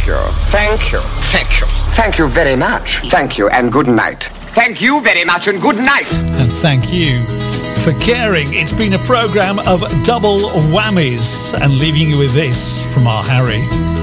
Thank you. Thank you. Thank you. Thank you very much. Thank you and good night. Thank you very much and good night. And thank you for caring. It's been a programme of double whammies, and leaving you with this from our Harry.